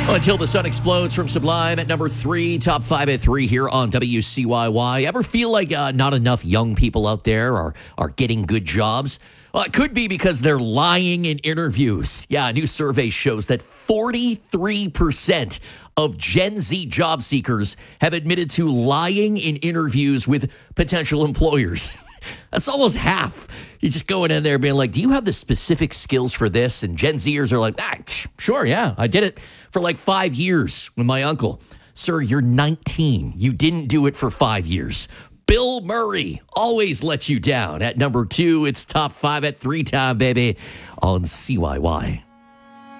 Until the Sun Explodes from Sublime at number 3, top 5 at 3 here on WCYY. Ever feel like not enough young people out there are getting good jobs? Well, it could be because they're lying in interviews. Yeah, a new survey shows that 43% of Gen Z job seekers have admitted to lying in interviews with potential employers. That's almost half. You're just going in there being like, do you have the specific skills for this? And Gen Zers are like, sure, yeah, I did it for like 5 years with my uncle. Sir, you're 19. You didn't do it for 5 years. Bill Murray always lets you down. At number 2, it's top 5 at 3 time, baby, on CYY.